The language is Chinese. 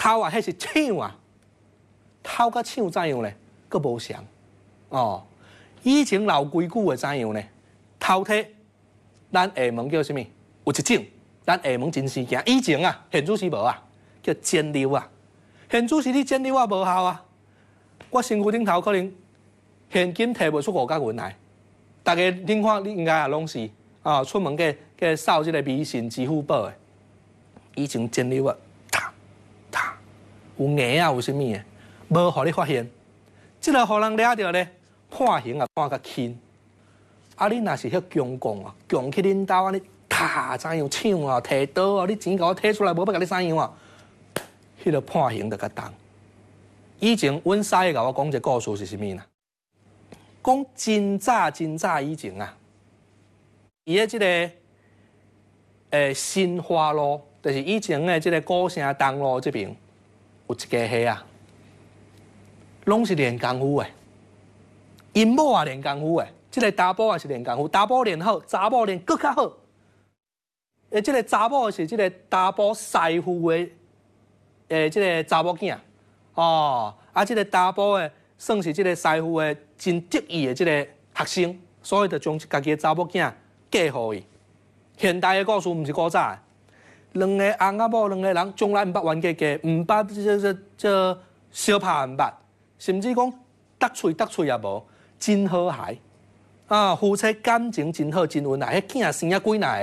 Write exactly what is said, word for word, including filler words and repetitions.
头啊，迄是抢啊，头甲抢怎样呢？佫无像哦。以前老规矩的怎样呢？头体，咱下门叫什么？有一种，咱下门真生惊。以前啊，现主时无啊，叫煎溜啊。现主时你煎溜啊无效啊，我身躯顶头可能现金摕袂出五角银来。大家恁看，你应该也拢是啊，出门个个扫即个微信、支付宝的。以前煎溜啊，哒哒，有硬啊，有啥物的，无互你发现。即个互人掠着咧，判刑啊判较轻。啊，你若是遐强讲啊，强去恁兜安尼，咔怎样抢啊，摕刀啊，你钱甲我摕出来，无要甲你怎样啊？迄个判刑就较重。以前阮师甲我讲一个故事是啥物呢？讲真早真早以前啊，伊个即个诶新华路，就是以前的即个古城东路这边有一家伙啊，拢是练功夫的，因某也练功夫的。即个查甫也是练功夫，查甫练好，查某练更较好。诶，即个查某是即个查甫师傅的，诶，即个查某囝，哦，啊，即个查甫的算是即个师傅的真得意的即个学生，所以就将家己的查某囝嫁互伊。现代的故事毋是古早的，两个翁仔某两个人从来毋捌冤家家，毋捌这这这相拍毋捌，甚至讲搭喙搭喙也无，真和谐。啊，夫妻感情真好，真恩爱，迄囝生啊几耐。